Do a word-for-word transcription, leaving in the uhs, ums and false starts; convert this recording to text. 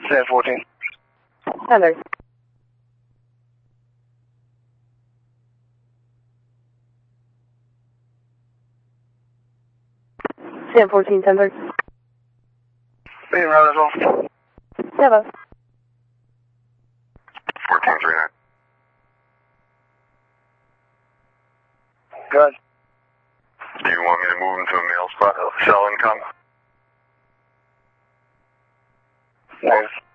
ten fourteen. Heather. ten fourteen, ten thirty. Being around as well. Hello. fourteen three nine. Good. Do you want me to move him to a male spot, cell income? Nice.